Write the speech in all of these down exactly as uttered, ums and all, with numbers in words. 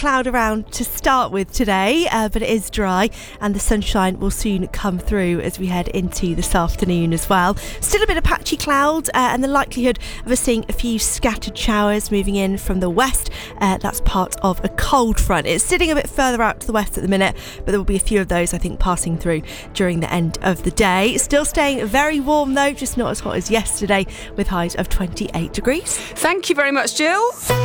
cloud around to start with today, uh, but it is dry and the sunshine will soon come through as we head into this afternoon as well. Still a bit of patchy cloud uh, and the likelihood of us seeing a few scattered showers moving in from the west. Uh, that's part of a cold front. It's sitting a bit further out to the west at the minute, but there will be a few of those, I think, passing through during the end of the day. Still staying very warm though, just not as hot as yesterday, with highs of twenty-eight degrees. Thank you very much, Jill.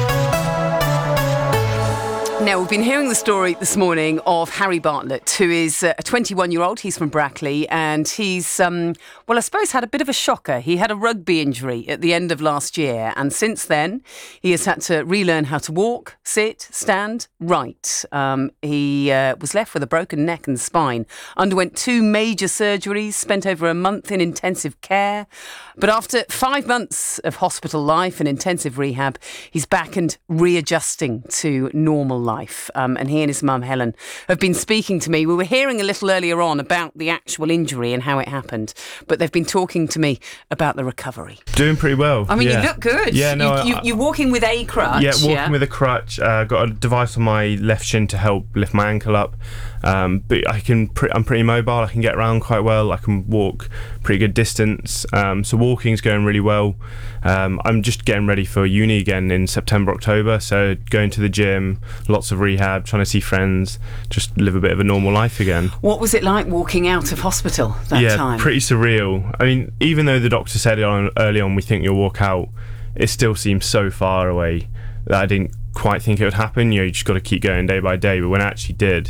Now, we've been hearing the story this morning of Harry Bartlett, who is a twenty-one-year-old. He's from Brackley, and he's, um, well, I suppose had a bit of a shocker. He had a rugby injury at the end of last year, and since then, he has had to relearn how to walk, sit, stand, write. Um, he uh, was left with a broken neck and spine, underwent two major surgeries, spent over a month in intensive care. But after five months of hospital life and intensive rehab, he's back and readjusting to normal life. Um, and he and his mum, Helen, have been speaking to me. We were hearing a little earlier on about the actual injury and how it happened, but they've been talking to me about the recovery. Doing pretty well. I mean, yeah. you look good. Yeah, no, you, you, I, you're walking with a crutch. Yeah, walking yeah? with a crutch. Uh, got a device on my left shin to help lift my ankle up. Um, but I can, pre- I'm pretty mobile. I can get around quite well. I can walk pretty good distance. Um, so walking's going really well. Um, I'm just getting ready for uni again in September, October. So going to the gym, lots of rehab, trying to see friends, just live a bit of a normal life again. What was it like walking out of hospital that yeah, time? Yeah, pretty surreal. I mean, even though the doctor said on, early on, we think you'll walk out, it still seems so far away that I didn't quite think it would happen. You know, you just got to keep going day by day. But when it actually did,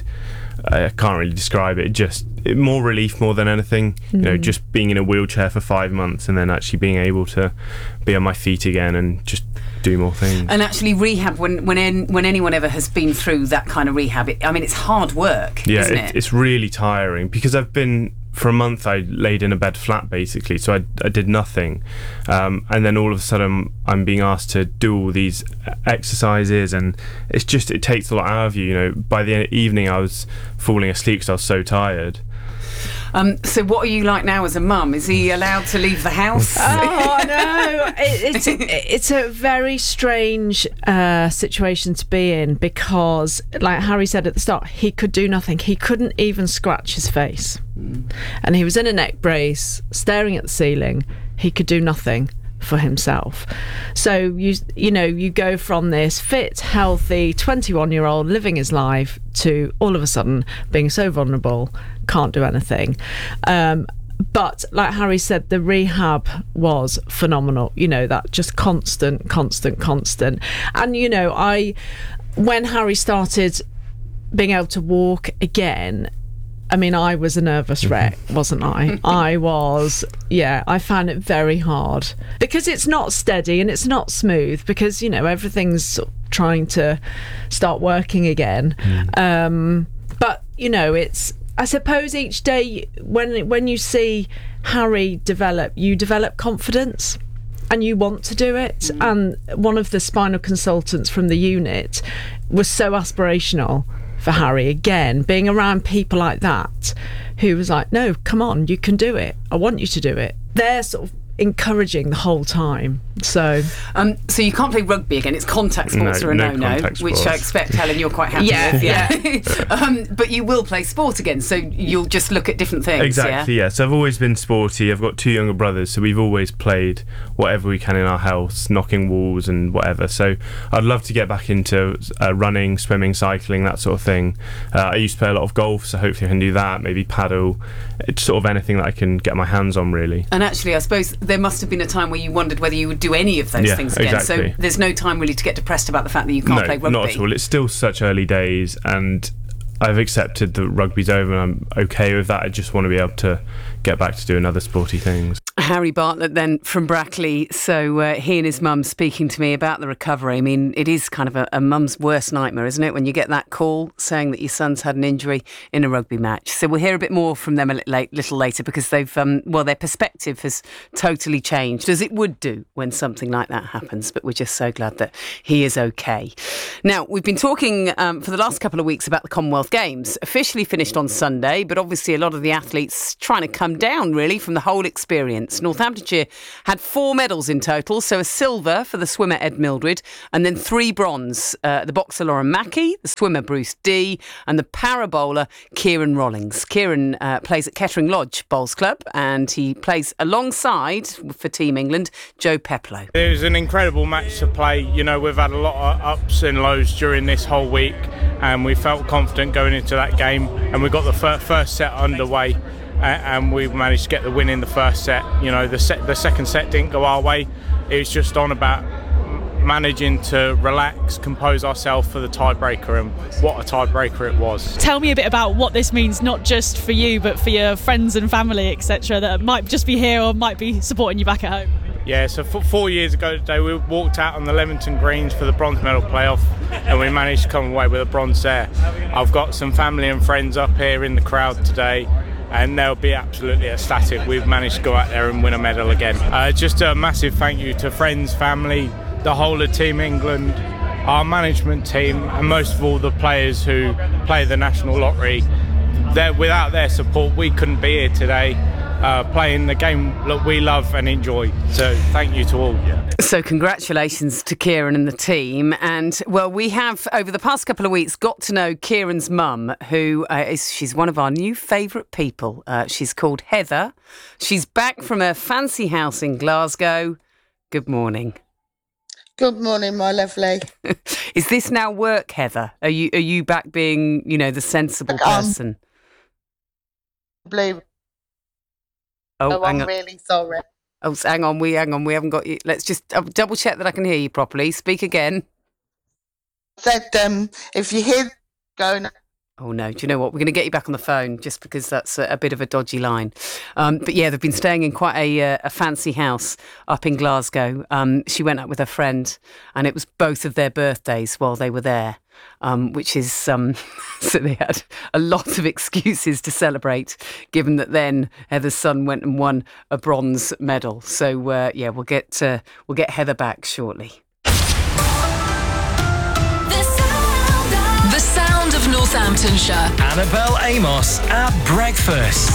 I can't really describe it. Just it, more relief more than anything. Mm. You know, just being in a wheelchair for five months and then actually being able to be on my feet again and just do more things. And actually, rehab. When when en- when anyone ever has been through that kind of rehab, it, I mean, it's hard work. Yeah, isn't it, it? it's really tiring because I've been. For a month, I laid in a bed flat, basically, so I, I did nothing. Um, and then all of a sudden, I'm being asked to do all these exercises, and it's just, it takes a lot out of you. You know, by the evening, I was falling asleep because I was so tired. Um, so what are you like now as a mum? Is he allowed to leave the house? Oh, no. It, it's, it's a very strange uh, situation to be in because, like Harry said at the start, he could do nothing. He couldn't even scratch his face. Mm. And he was in a neck brace, staring at the ceiling. He could do nothing for himself. So you you know you go from this fit, healthy twenty-one year old living his life to all of a sudden being so vulnerable, can't do anything. Um, but like Harry said, the rehab was phenomenal. You know, that just constant, constant, constant. And you know, I when Harry started being able to walk again, I mean, I was a nervous wreck, wasn't I? I was, yeah, I found it very hard because it's not steady and it's not smooth because, you know, everything's sort of trying to start working again. Mm. Um, but, you know, it's, I suppose each day when when you see Harry develop, you develop confidence and you want to do it. Mm. And one of the spinal consultants from the unit was so aspirational for Harry, again, being around people like that who was like, no, come on, you can do it, I want you to do it. They're sort of encouraging the whole time. So um, so you can't play rugby again. It's contact sports no, are a no no-no, which I expect, Helen, you're quite happy yeah, with. Yeah, yeah. um, but you will play sport again, so you'll just look at different things. Exactly, yeah? yeah. So I've always been sporty. I've got two younger brothers, so we've always played whatever we can in our house, knocking walls and whatever. So I'd love to get back into uh, running, swimming, cycling, that sort of thing. Uh, I used to play a lot of golf, so hopefully I can do that, maybe paddle. It's sort of anything that I can get my hands on, really. And actually, I suppose there must have been a time where you wondered whether you would do any of those yeah, things again. Exactly. So there's no time really to get depressed about the fact that you can't no, play rugby. Not at all. It's still such early days, and I've accepted that rugby's over and I'm okay with that. I just want to be able to get back to doing other sporty things. Harry Bartlett then from Brackley. So uh, he and his mum speaking to me about the recovery. I mean, it is kind of a, a mum's worst nightmare, isn't it, when you get that call saying that your son's had an injury in a rugby match. So we'll hear a bit more from them a little later because they've, um, well, their perspective has totally changed, as it would do when something like that happens. But we're just so glad that he is okay. Now, we've been talking um, for the last couple of weeks about the Commonwealth Games, officially finished on Sunday, but obviously a lot of the athletes trying to come down, really, from the whole experience. events. Northamptonshire had four medals in total, so a silver for the swimmer Ed Mildred, and then three bronze. Uh, the boxer Lauren Mackey, the swimmer Bruce Dee, and the parabola Kieran Rollings. Kieran uh, plays at Kettering Lodge Bowls Club, and he plays alongside, for Team England, Joe Peplow. It was an incredible match to play. You know, we've had a lot of ups and lows during this whole week, and we felt confident going into that game, and we got the fir- first set underway, and we managed to get the win in the first set. You know, the set, the second set didn't go our way. It was just on about managing to relax, compose ourselves for the tiebreaker, and what a tiebreaker it was. Tell me a bit about what this means, not just for you, but for your friends and family, et cetera, that might just be here or might be supporting you back at home. Yeah, so four years ago today, we walked out on the Leamington Greens for the bronze medal playoff, and we managed to come away with a bronze there. I've got some family and friends up here in the crowd today, and they'll be absolutely ecstatic. We've managed to go out there and win a medal again. Uh, just a massive thank you to friends, family, the whole of Team England, our management team, and most of all the players who play the National Lottery. They're, without their support, we couldn't be here today uh, playing the game that we love and enjoy. So thank you to all. So congratulations to Kieran and the team. And, well, we have, over the past couple of weeks, got to know Kieran's mum, who uh, is, she's one of our new favourite people. Uh, she's called Heather. She's back from her fancy house in Glasgow. Good morning. Good morning, my lovely. Is this now work, Heather? Are you are you back being, you know, the sensible Um, person? Blue. Oh, Oh, hang I'm on. really sorry. Oh, hang on. We hang on. We haven't got you. Let's just uh, double check that I can hear you properly. Speak again. Said um, if you hear going, Oh, no. Do you know what? We're going to get you back on the phone just because that's a, a bit of a dodgy line. Um, but yeah, they've been staying in quite a, uh, a fancy house up in Glasgow. Um, she went up with her friend, and it was both of their birthdays while they were there, um, which is, um, so they had a lot of excuses to celebrate, given that then Heather's son went and won a bronze medal. So uh, yeah, we'll get, uh, we'll get Heather back shortly. The sound of Northamptonshire. Annabelle Amos at breakfast.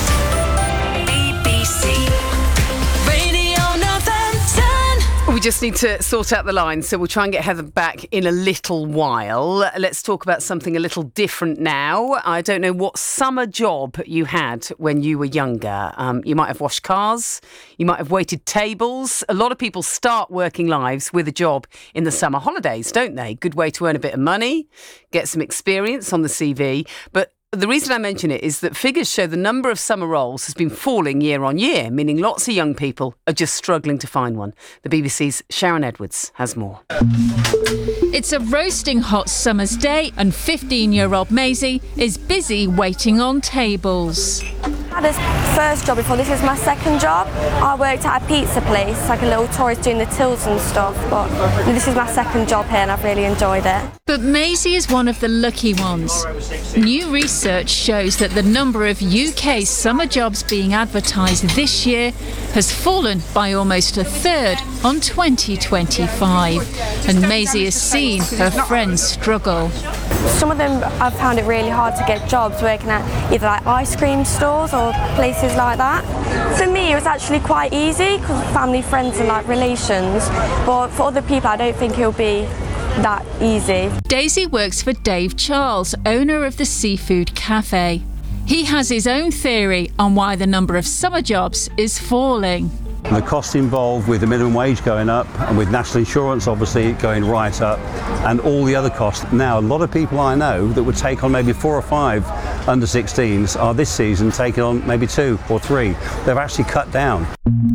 B B C Radio Northampton. We just need to sort out the lines, so we'll try and get Heather back in a little while. Let's talk about something a little different now. I don't know what summer job you had when you were younger. Um, you might have washed cars, you might have waited tables. A lot of people start working lives with a job in the summer holidays, don't they? Good way to earn a bit of money, get some experience on the C V. But the reason I mention it is that figures show the number of summer roles has been falling year on year, meaning lots of young people are just struggling to find one. The B B C's Sharon Edwards has more. It's a roasting hot summer's day and fifteen-year-old Maisie is busy waiting on tables. I had a first job before. This is my second job. I worked at a pizza place, like a little tourist doing the tills and stuff, but this is my second job here and I've really enjoyed it. But Maisie is one of the lucky ones. New research shows that the number of U K summer jobs being advertised this year has fallen by almost a third on twenty twenty-five. And Maisie has seen her friends struggle. Some of them I've found it really hard to get jobs working at either like ice cream stores or places like that. For me it was actually quite easy because of family, friends and like relations, but for other people I don't think it'll be that easy. Daisy works for Dave Charles, owner of the Seafood Cafe. He has his own theory on why the number of summer jobs is falling. The costs involved with the minimum wage going up and with national insurance obviously going right up and all the other costs. Now a lot of people I know that would take on maybe four or five under sixteens are this season taking on maybe two or three. They've actually cut down.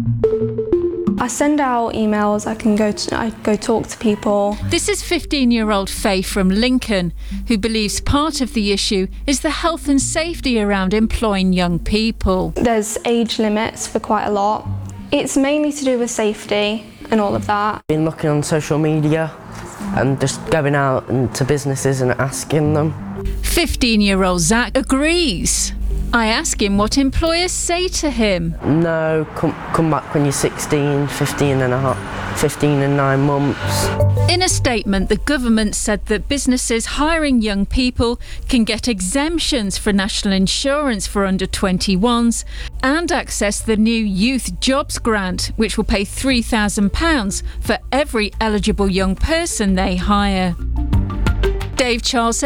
I send out emails, I can go to, I go talk to people. This is fifteen-year-old Faye from Lincoln, who believes part of the issue is the health and safety around employing young people. There's age limits for quite a lot. It's mainly to do with safety and all of that. Been looking on social media and just going out into businesses and asking them. fifteen-year-old Zach agrees. I ask him what employers say to him. No, come, come back when you're sixteen, fifteen and a half, fifteen and nine months. In a statement, the government said that businesses hiring young people can get exemptions for national insurance for under twenty-ones and access the new Youth Jobs Grant, which will pay three thousand pounds for every eligible young person they hire. Dave Charles